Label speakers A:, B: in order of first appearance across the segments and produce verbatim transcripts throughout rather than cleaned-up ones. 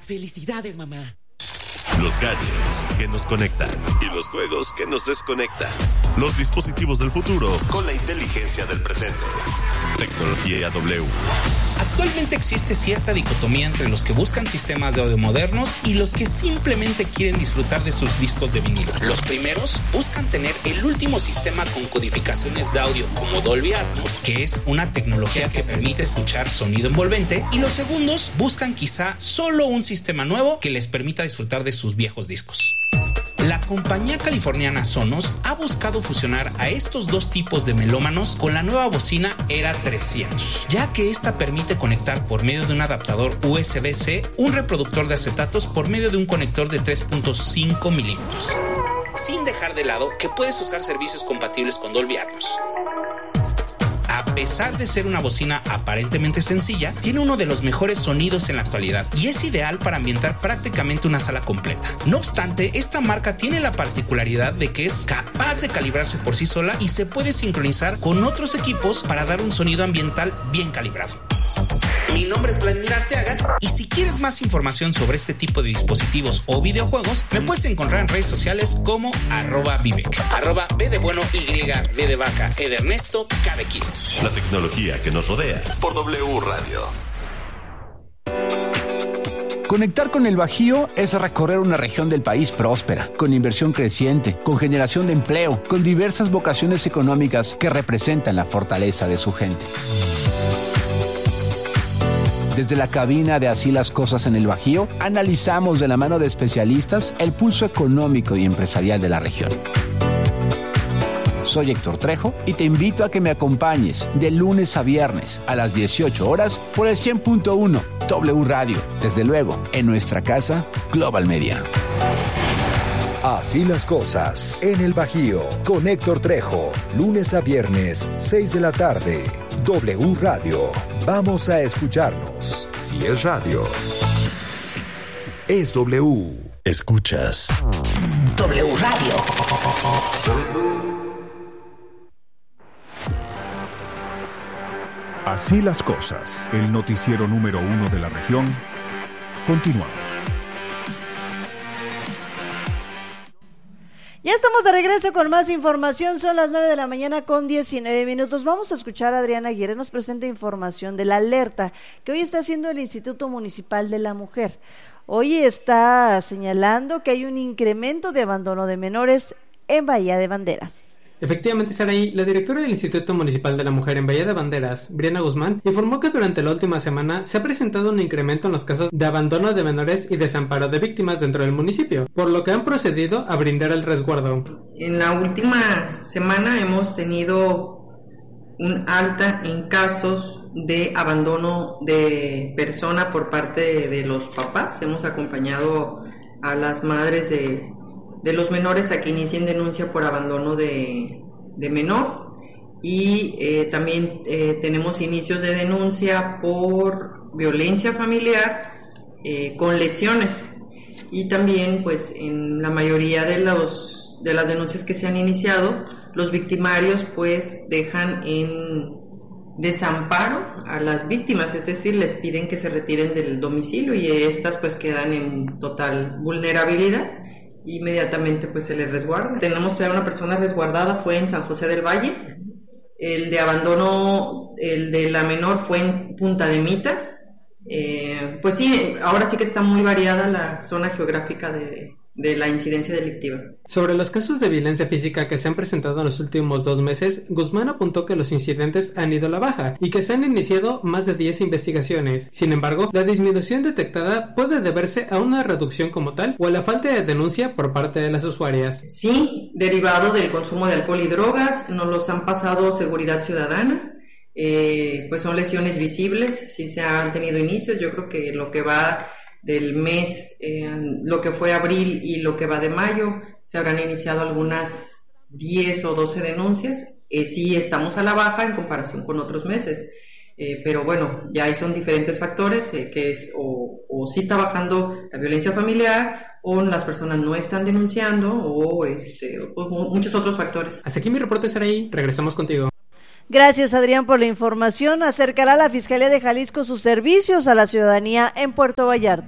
A: ¡Felicidades, mamá!
B: Los gadgets que nos conectan y los juegos que nos desconectan. Los dispositivos del futuro con la inteligencia del presente. Tecnología W.
C: Actualmente existe cierta dicotomía entre los que buscan sistemas de audio modernos y los que simplemente quieren disfrutar de sus discos de vinilo. Los primeros buscan tener el último sistema con codificaciones de audio como Dolby Atmos, que es una tecnología que permite escuchar sonido envolvente, y los segundos buscan quizá solo un sistema nuevo que les permita disfrutar de sus viejos discos. La compañía californiana Sonos ha buscado fusionar a estos dos tipos de melómanos con la nueva bocina Era trescientos, ya que esta permite conectar por medio de un adaptador U S B C un reproductor de acetatos por medio de un conector de tres punto cinco milímetros, sin dejar de lado que puedes usar servicios compatibles con Dolby Atmos. A pesar de ser una bocina aparentemente sencilla, tiene uno de los mejores sonidos en la actualidad y es ideal para ambientar prácticamente una sala completa. No obstante, esta marca tiene la particularidad de que es capaz de calibrarse por sí sola y se puede sincronizar con otros equipos para dar un sonido ambiental bien calibrado. Mi nombre es Vladimir Arteaga y si quieres más información sobre este tipo de dispositivos o videojuegos, me puedes encontrar en redes sociales como arroba Vivek, arroba B de bueno, Y, V de vaca, E de Ernesto, K de kilo.
B: La tecnología que nos rodea por W Radio.
D: Conectar con el Bajío es recorrer una región del país próspera, con inversión creciente, con generación de empleo, con diversas vocaciones económicas que representan la fortaleza de su gente. Desde la cabina de Así las Cosas en el Bajío, analizamos de la mano de especialistas el pulso económico y empresarial de la región. Soy Héctor Trejo y te invito a que me acompañes de lunes a viernes a las dieciocho horas por el cien punto uno W Radio, desde luego en nuestra casa Global Media.
E: Así las Cosas en el Bajío con Héctor Trejo, lunes a viernes, seis de la tarde. W Radio. Vamos a escucharnos. Si es radio, es W.
B: Escuchas
F: W Radio.
G: Así las Cosas, el noticiero número uno de la región. Continuamos.
H: Ya estamos de regreso con más información, son las nueve de la mañana con diecinueve minutos. Vamos a escuchar a Adriana Aguirre, nos presenta información de la alerta que hoy está haciendo el Instituto Municipal de la Mujer. Hoy está señalando que hay un incremento de abandono de menores en Bahía de Banderas.
I: Efectivamente, Saraí, la directora del Instituto Municipal de la Mujer en Bahía de Banderas, Briana Guzmán, informó que durante la última semana se ha presentado un incremento en los casos de abandono de menores y desamparo de víctimas dentro del municipio, por lo que han procedido a brindar el resguardo.
J: En la última semana hemos tenido un alta en casos de abandono de persona por parte de, de los papás. Hemos acompañado a las madres de de los menores a que inicien denuncia por abandono de, de menor y eh, también eh, tenemos inicios de denuncia por violencia familiar eh, con lesiones, y también pues en la mayoría de los de las denuncias que se han iniciado, los victimarios pues dejan en desamparo a las víctimas, es decir, les piden que se retiren del domicilio y estas pues quedan en total vulnerabilidad. Inmediatamente pues se les resguarda. Tenemos todavía una persona resguardada, fue en San José del Valle. El de abandono, el de la menor fue en Punta de Mita. Eh, pues sí, ahora sí que está muy variada la zona geográfica de, de la incidencia delictiva.
I: Sobre los casos de violencia física que se han presentado en los últimos dos meses, Guzmán apuntó que los incidentes han ido a la baja y que se han iniciado más de diez investigaciones. Sin embargo, la disminución detectada puede deberse a una reducción como tal o a la falta de denuncia por parte de las usuarias.
J: Sí, derivado del consumo de alcohol y drogas, nos los han pasado Seguridad Ciudadana. Eh, pues son lesiones visibles, sí se han tenido inicios. Yo creo que lo que va del mes, eh, lo que fue abril y lo que va de mayo, se habrán iniciado algunas diez o doce denuncias. Eh, sí estamos a la baja en comparación con otros meses, eh, pero bueno, ya ahí son diferentes factores, eh, que es o, o sí está bajando la violencia familiar, o las personas no están denunciando, o, este, o muchos otros factores.
I: Hasta aquí mi reporte, Saraí, regresamos contigo.
H: Gracias, Adrián, por la información. Acercará la Fiscalía de Jalisco sus servicios a la ciudadanía en Puerto Vallarta.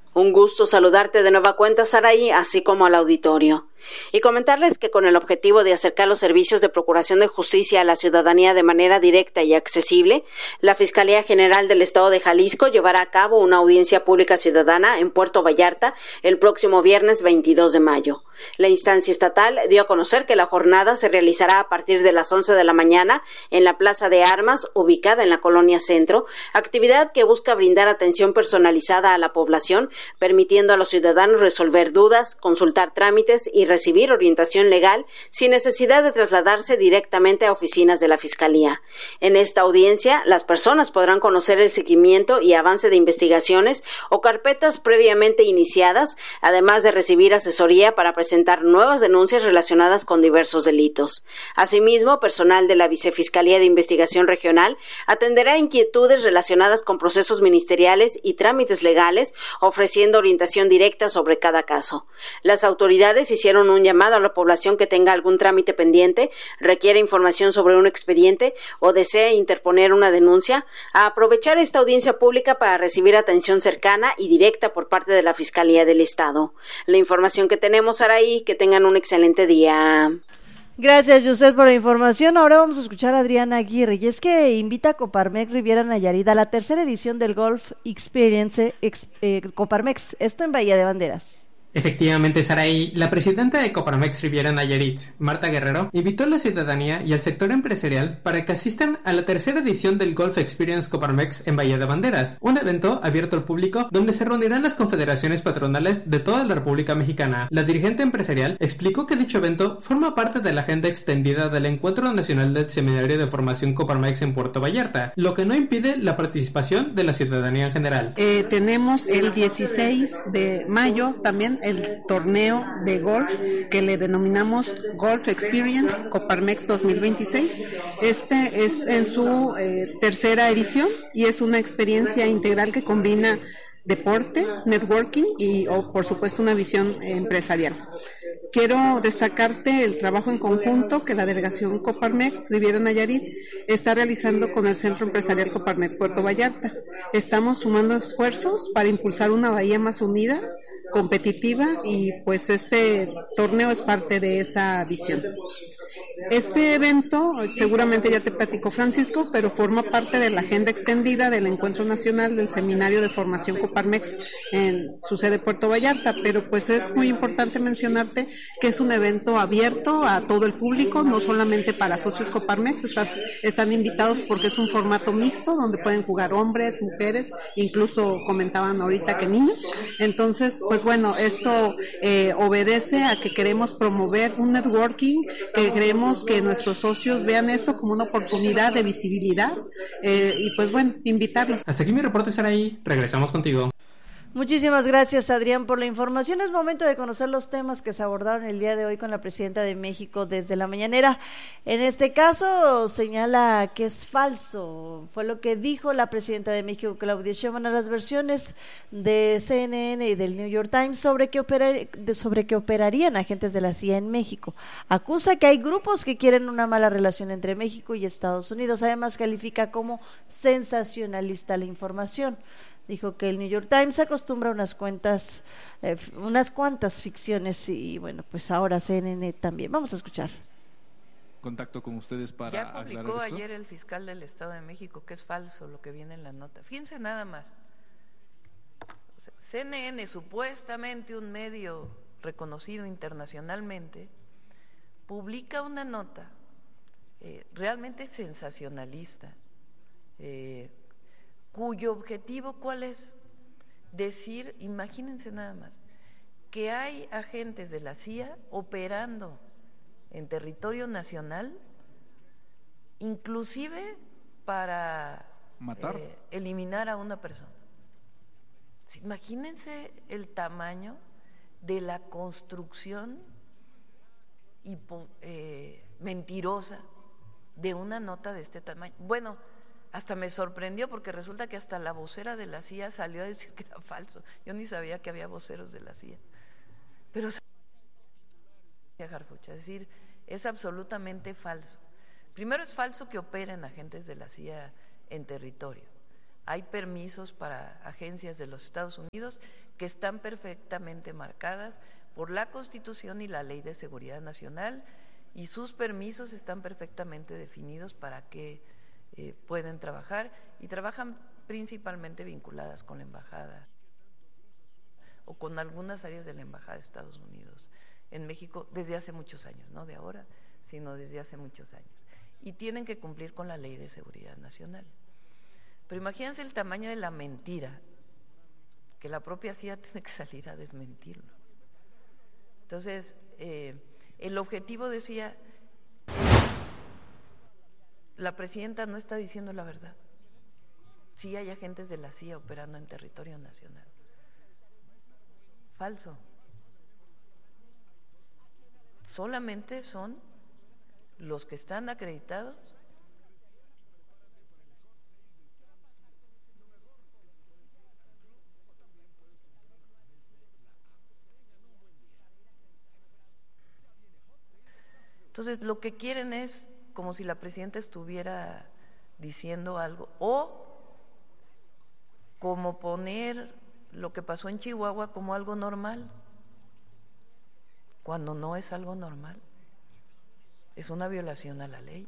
A: Un gusto saludarte de nueva cuenta, Saraí, así como al auditorio. Y comentarles que con el objetivo de acercar los servicios de procuración de justicia a la ciudadanía de manera directa y accesible, la Fiscalía General del Estado de Jalisco llevará a cabo una audiencia pública ciudadana en Puerto Vallarta el próximo viernes veintidós de mayo. La instancia estatal dio a conocer que la jornada se realizará a partir de las once de la mañana en la Plaza de Armas, ubicada en la Colonia Centro, actividad que busca brindar atención personalizada a la población, permitiendo a los ciudadanos resolver dudas, consultar trámites y recibir orientación legal sin necesidad de trasladarse directamente a oficinas de la Fiscalía. En esta audiencia, las personas podrán conocer el seguimiento y avance de investigaciones o carpetas previamente iniciadas, además de recibir asesoría para presentar nuevas denuncias relacionadas con diversos delitos. Asimismo, personal de la Vicefiscalía de Investigación Regional atenderá inquietudes relacionadas con procesos ministeriales y trámites legales, ofreciendo orientación directa sobre cada caso. Las autoridades hicieron un llamado a la población que tenga algún trámite pendiente, requiere información sobre un expediente o desea interponer una denuncia, a aprovechar esta audiencia pública para recibir atención cercana y directa por parte de la Fiscalía del Estado. La información que tenemos, Saraí, que tengan un excelente día.
H: Gracias, Yusel, por la información. Ahora vamos a escuchar a Adriana Aguirre, y es que invita a Coparmex Riviera Nayarit a la tercera edición del Golf Experience eh, Coparmex, esto en Bahía de Banderas.
I: Efectivamente, Saraí, la presidenta de Coparmex Riviera Nayarit, Marta Guerrero, invitó a la ciudadanía y al sector empresarial para que asistan a la tercera edición del Golf Experience Coparmex en Bahía de Banderas, un evento abierto al público donde se reunirán las confederaciones patronales de toda la República Mexicana. La dirigente empresarial explicó que dicho evento forma parte de la agenda extendida del Encuentro Nacional del Seminario de Formación Coparmex en Puerto Vallarta, lo que no impide la participación de la ciudadanía en general.
K: Eh, tenemos el dieciséis de mayo también el torneo de golf que le denominamos Golf Experience Coparmex dos mil veintiséis. Este es en su eh, tercera edición y es una experiencia integral que combina deporte, networking y, oh, por supuesto, una visión empresarial. Quiero destacarte el trabajo en conjunto que la delegación Coparmex Riviera Nayarit está realizando con el Centro Empresarial Coparmex Puerto Vallarta. Estamos sumando esfuerzos para impulsar una bahía más unida, competitiva, y pues este torneo es parte de esa visión. Este evento, seguramente ya te platicó Francisco, pero forma parte de la agenda extendida del Encuentro Nacional del Seminario de Formación Coparmex en su sede Puerto Vallarta, pero pues es muy importante mencionarte que es un evento abierto a todo el público, no solamente para socios Coparmex, estás, están invitados porque es un formato mixto donde pueden jugar hombres, mujeres, incluso comentaban ahorita que niños. Entonces, pues bueno, esto eh, obedece a que queremos promover un networking, que queremos que nuestros socios vean esto como una oportunidad de visibilidad eh, y pues bueno, invitarlos.
I: Hasta aquí mi reporte, Saraí. Regresamos contigo.
H: Muchísimas gracias, Adrián, por la información. Es momento de conocer los temas que se abordaron el día de hoy con la presidenta de México desde la mañanera. En este caso, señala que es falso. Fue lo que dijo la presidenta de México, Claudia Sheinbaum, a las versiones de C N N y del New York Times sobre que, operar, sobre que operarían agentes de la C I A en México. Acusa que hay grupos que quieren una mala relación entre México y Estados Unidos. Además, califica como sensacionalista la información. Dijo que el New York Times acostumbra unas cuantas, eh, unas cuantas ficciones y bueno, pues ahora C N N también. Vamos a escuchar.
L: Contacto con ustedes para
M: ya publicó
L: aclarar esto.
M: Ayer el fiscal del Estado de México que es falso lo que viene en la nota. Fíjense nada más. O sea, C N N, supuestamente un medio reconocido internacionalmente, publica una nota eh, realmente sensacionalista. Eh, cuyo objetivo, ¿cuál es? Decir, imagínense nada más, que hay agentes de la C I A operando en territorio nacional, inclusive para
L: matar,
M: eh, eliminar a una persona. Imagínense el tamaño de la construcción hipo, eh, mentirosa de una nota de este tamaño. Bueno, hasta me sorprendió porque resulta que hasta la vocera de la C I A salió a decir que era falso. Yo ni sabía que había voceros de la C I A. Pero es decir, es absolutamente falso. Primero, es falso que operen agentes de la C I A en territorio. Hay permisos para agencias de los Estados Unidos que están perfectamente marcadas por la Constitución y la Ley de Seguridad Nacional, y sus permisos están perfectamente definidos para que eh, pueden trabajar, y trabajan principalmente vinculadas con la embajada o con algunas áreas de la embajada de Estados Unidos en México desde hace muchos años, no de ahora, sino desde hace muchos años, y tienen que cumplir con la Ley de Seguridad Nacional. Pero imagínense el tamaño de la mentira, que la propia C I A tiene que salir a desmentirlo. Entonces, eh, el objetivo decía, la presidenta no está diciendo la verdad. Sí hay agentes de la C I A operando en territorio nacional. Falso. Solamente son los que están acreditados Entonces, lo que quieren es como si la presidenta estuviera diciendo algo, o como poner lo que pasó en Chihuahua como algo normal, cuando no es algo normal, es una violación a la ley.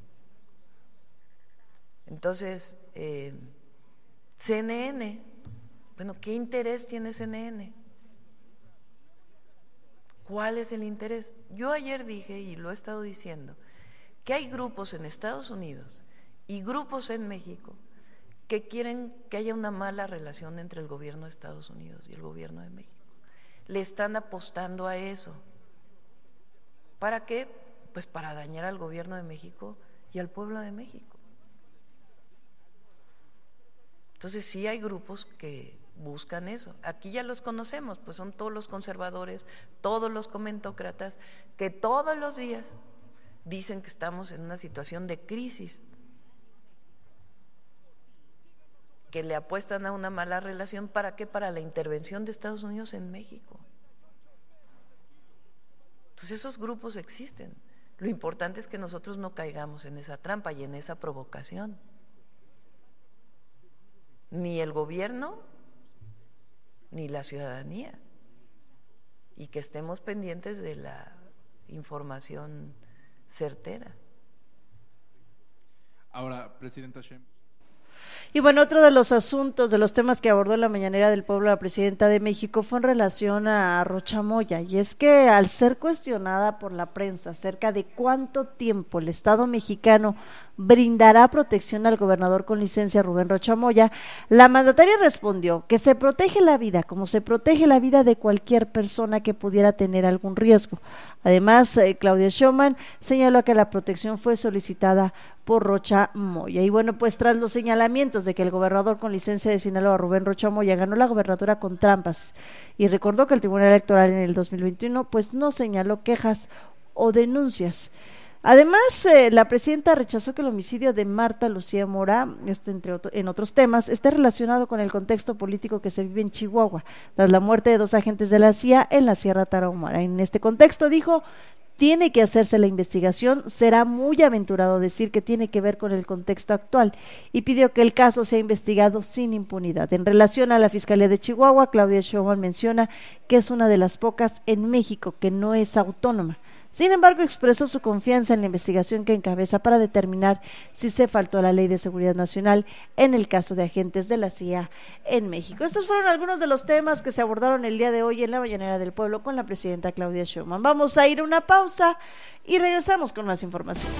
M: Entonces, eh, C N N, bueno, ¿qué interés tiene C N N? ¿Cuál es el interés? Yo ayer dije, y lo he estado diciendo, que hay grupos en Estados Unidos y grupos en México que quieren que haya una mala relación entre el gobierno de Estados Unidos y el gobierno de México. Le están apostando a eso. ¿Para qué? Pues para dañar al gobierno de México y al pueblo de México. Entonces sí hay grupos que buscan eso. Aquí ya los conocemos, pues son todos los conservadores, todos los comentócratas, que todos los días dicen que estamos en una situación de crisis, que le apuestan a una mala relación. ¿Para qué? Para la intervención de Estados Unidos en México. Entonces esos grupos existen. Lo importante es que nosotros no caigamos en esa trampa y en esa provocación. Ni el gobierno ni la ciudadanía, y que estemos pendientes de la información certera.
L: Ahora, Presidenta Sheinbaum.
H: Y bueno, otro de los asuntos, de los temas que abordó en la mañanera del pueblo la presidenta de México fue en relación a Rocha Moya, y es que al ser cuestionada por la prensa acerca de cuánto tiempo el Estado mexicano brindará protección al gobernador con licencia Rubén Rocha Moya, la mandataria respondió que se protege la vida como se protege la vida de cualquier persona que pudiera tener algún riesgo. Además, eh, Claudia Sheinbaum señaló que la protección fue solicitada por Rocha Moya. Y bueno, pues tras los señalamientos de que el gobernador con licencia de Sinaloa, Rubén Rocha Moya, ganó la gobernatura con trampas, y recordó que el Tribunal Electoral en el dos mil veintiuno pues no señaló quejas o denuncias. Además, eh, la presidenta rechazó que el homicidio de Marta Lucía Mora, esto entre otro, en otros temas, esté relacionado con el contexto político que se vive en Chihuahua, tras la muerte de dos agentes de la C I A en la Sierra Tarahumara. En este contexto, dijo, tiene que hacerse la investigación, será muy aventurado decir que tiene que ver con el contexto actual, y pidió que el caso sea investigado sin impunidad. En relación a la Fiscalía de Chihuahua, Claudia Sheinbaum menciona que es una de las pocas en México que no es autónoma. Sin embargo, expresó su confianza en la investigación que encabeza para determinar si se faltó a la Ley de Seguridad Nacional en el caso de agentes de la C I A en México. Estos fueron algunos de los temas que se abordaron el día de hoy en la Mañanera del Pueblo con la presidenta Claudia Sheinbaum. Vamos a ir a una pausa y regresamos con más información.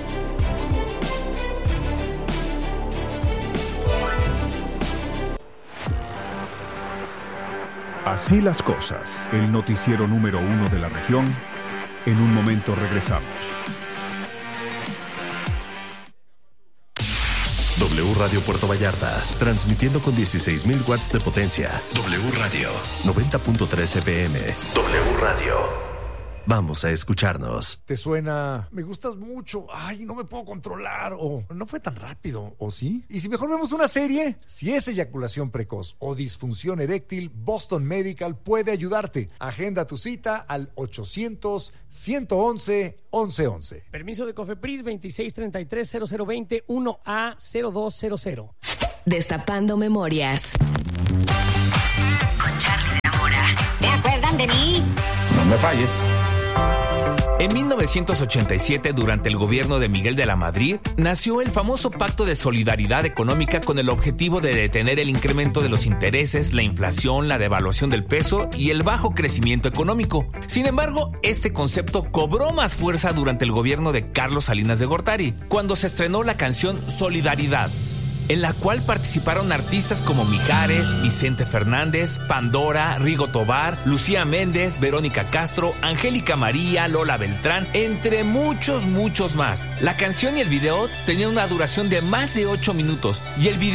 G: Así las cosas, el noticiero número uno de la región. En un momento regresamos.
B: W Radio Puerto Vallarta, transmitiendo con dieciséis mil watts de potencia. W Radio, noventa punto tres F M. W Radio. Vamos a escucharnos.
N: ¿Te suena? Me gustas mucho. Ay, no me puedo controlar. O no fue tan rápido. ¿O sí? ¿Y si mejor vemos una serie? Si es eyaculación precoz o disfunción eréctil, Boston Medical puede ayudarte. Agenda tu cita al ochocientos, ciento once, once once.
O: Permiso de COFEPRIS veintiséis treinta y tres cero cero veinte uno A cero dos cero cero. Destapando Memorias.
F: Con Charly de Mora.
O: ¿Te acuerdan de mí?
P: No me falles.
Q: En mil novecientos ochenta y siete, durante el gobierno de Miguel de la Madrid, nació el famoso Pacto de Solidaridad Económica con el objetivo de detener el incremento de los intereses, la inflación, la devaluación del peso y el bajo crecimiento económico. Sin embargo, este concepto cobró más fuerza durante el gobierno de Carlos Salinas de Gortari, cuando se estrenó la canción Solidaridad, en la cual participaron artistas como Mijares, Vicente Fernández, Pandora, Rigo Tobar, Lucía Méndez, Verónica Castro, Angélica María, Lola Beltrán, entre muchos, muchos más. La canción y el video tenían una duración de más de ocho minutos y el video